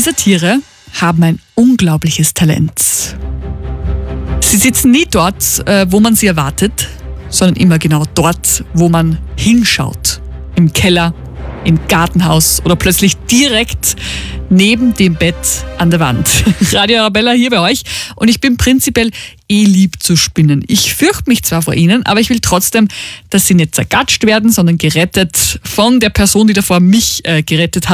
Diese Tiere haben ein unglaubliches Talent. Sie sitzen nie dort, wo man sie erwartet, sondern immer genau dort, wo man hinschaut. Im Keller, im Gartenhaus oder plötzlich direkt neben dem Bett an der Wand. Radio Arabella hier bei euch und ich bin prinzipiell lieb zu spinnen. Ich fürchte mich zwar vor ihnen, aber ich will trotzdem, dass sie nicht zergatscht werden, sondern gerettet von der Person, die davor mich gerettet hat.